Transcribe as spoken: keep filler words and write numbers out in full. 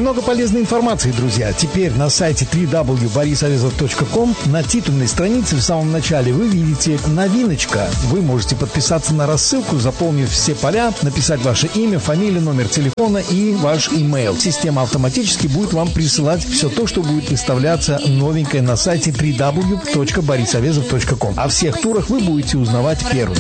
Много полезной информации, друзья. Теперь на сайте дабл ю дабл ю дабл ю точка борис авезов точка ком на титульной странице в самом начале вы видите новиночка. Вы можете подписаться на рассылку, заполнив все поля, написать ваше имя, фамилию, номер телефона и ваш имейл. Система автоматически будет вам присылать все то, что будет выставляться новенькое на сайте дабл ю дабл ю дабл ю точка борис авезов точка ком. О всех турах вы будете узнавать первым.